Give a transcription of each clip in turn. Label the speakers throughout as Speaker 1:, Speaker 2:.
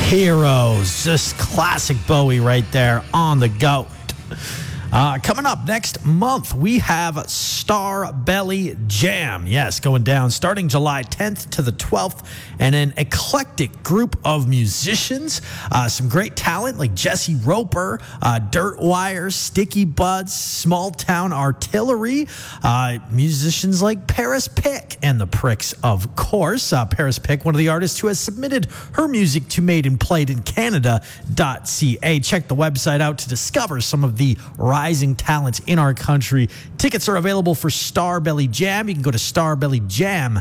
Speaker 1: Heroes. Just classic Bowie right there on the goat. Coming up next month, we have Starbelly Jam. Yes, going down starting July 10th to the 12th. And an eclectic group of musicians. Some great talent like Jesse Roper, Dirt Wire, Sticky Buds, Small Town Artillery. Musicians like Paris Pick and the Pricks, of course. Paris Pick, one of the artists who has submitted her music to Made and Played in Canada.ca. Check the website out to discover some of the rising talents in our country. Tickets are available for Starbelly Jam. You can go to starbellyjam.org.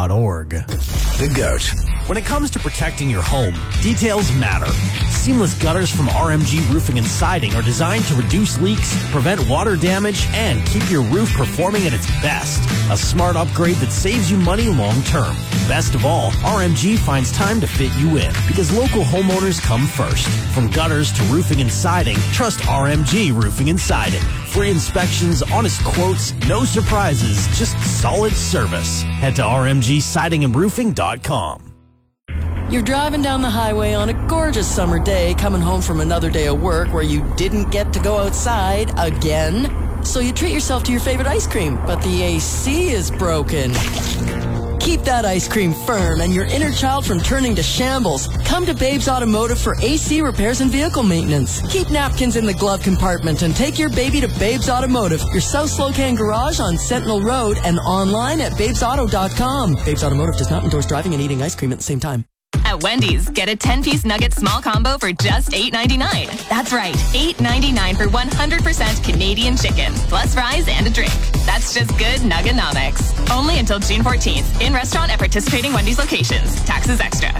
Speaker 2: The GOAT. When it comes to protecting your home, details matter. Seamless gutters from RMG Roofing and Siding are designed to reduce leaks, prevent water damage, and keep your roof performing at its best. A smart upgrade that saves you money long term. Best of all, RMG finds time to fit you in because local homeowners come first. From gutters to roofing and siding, trust RMG Roofing and Siding. Free inspections, honest quotes, no surprises, just solid service. Head to rmgsidingandroofing.com.
Speaker 3: You're driving down the highway on a gorgeous summer day, coming home from another day of work where you didn't get to go outside again. So you treat yourself to your favorite ice cream, but the AC is broken. Keep that ice cream firm and your inner child from turning to shambles. Come to Babes Automotive for AC repairs and vehicle maintenance. Keep napkins in the glove compartment and take your baby to Babes Automotive, your South Slocan garage on Sentinel Road and online at babesauto.com. Babes Automotive does not endorse driving and eating ice cream at the same time.
Speaker 4: At Wendy's, get a 10-piece nugget small combo for just $8.99. That's right, $8.99 for 100% Canadian chicken, plus fries and a drink. That's just good Nuggenomics. Only until June 14th. In restaurant at participating Wendy's locations. Taxes extra.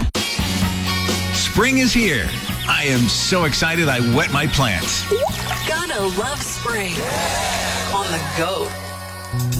Speaker 5: Spring is here. I am so excited I wet my plants.
Speaker 3: Gonna love spring on the GOAT.